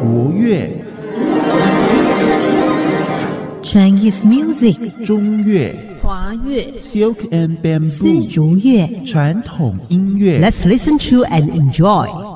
国乐、 Chinese music 中乐、 华乐、 Silk and 丝 Bamboo 竹乐。 传统音乐。 Let's listen to and enjoy